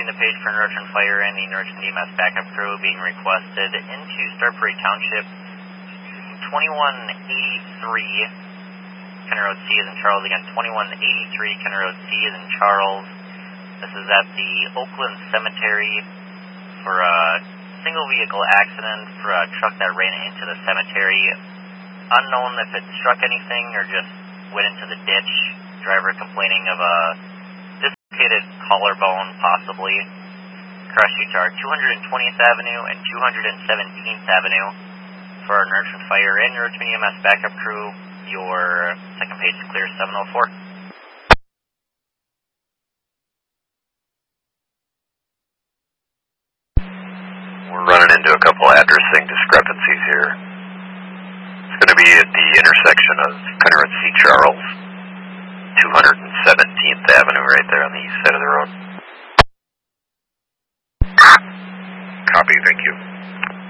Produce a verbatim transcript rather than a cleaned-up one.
reading the page for Norton Fire and the Norton E M S backup crew being requested into Star Prairie Township, twenty-one eighty-three, Kenner Road C is in Charles again, twenty-one eighty-three, Kenner Road C is in Charles. This is at the Oakland Cemetery for a single vehicle accident for a truck that ran into the cemetery. Unknown if it struck anything or just went into the ditch. Driver complaining of a dislocated collarbone, possibly. Crash sheets are two hundred twentieth Avenue and two hundred seventeenth Avenue. For our Norton Fire and Norton E M S backup crew, your second page is clear, seven oh four. We're running into a couple addressing discrepancies here. It's going to be at the intersection of Kenner and C. Charles, two hundred seventeenth Avenue, right there on the east side of the road. Copy, thank you.